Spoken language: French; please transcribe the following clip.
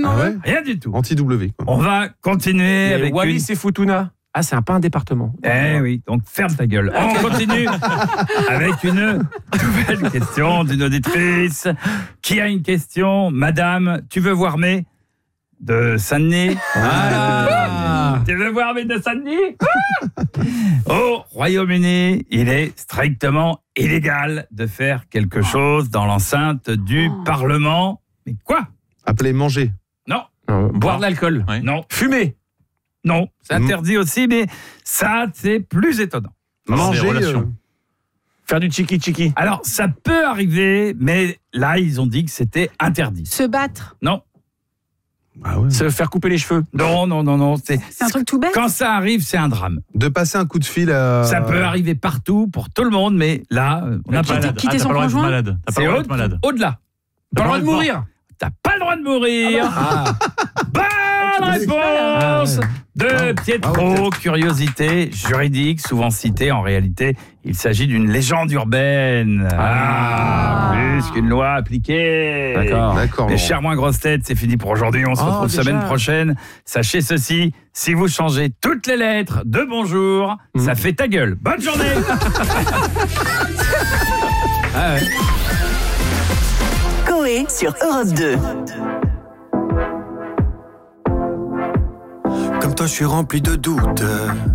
département. Ah ouais. Rien du tout. Anti-W. quoi. On va continuer avec Wallis et Futuna. Ah, c'est pas un département. Oui, donc ferme ta gueule. On continue avec une nouvelle question d'une auditrice qui a une question. Madame, tu veux voir mes de Saint-Denis? Tu veux voir mes de Saint-Denis? Au Royaume-Uni, il est strictement illégal de faire quelque chose dans l'enceinte du Parlement. Mais quoi? Appelé manger. Non, Boire de l'alcool. Ouais. non, Fumer. non. C'est interdit aussi, mais ça, c'est plus étonnant. Manger. des relations. Faire du chiki-chiki. Alors, ça peut arriver, mais là, ils ont dit que c'était interdit. Se battre. Non, Ah ouais. Se faire couper les cheveux. non. C'est un truc tout bête. Quand ça arrive, c'est un drame. De passer un coup de fil à... Ça peut arriver partout, pour tout le monde, mais là, on n'a pas Malade. quitter T'as son pas le droit d'être conjoint. malade. T'as pas le droit d'être malade. Au-delà. Pas le droit de mourir. T'as pas le droit de mourir. Bonne réponse de Pietro. Curiosité juridique, souvent citée. En réalité, il s'agit d'une légende urbaine. Plus qu'une loi appliquée. D'accord. D'accord. Mais Laurent. chers moins grosses têtes, c'est fini pour aujourd'hui. On se retrouve déjà. semaine prochaine. Sachez ceci, si vous changez toutes les lettres de bonjour, ça fait ta gueule. Bonne journée. Coé sur Europe 2. Comme toi, je suis rempli de doutes.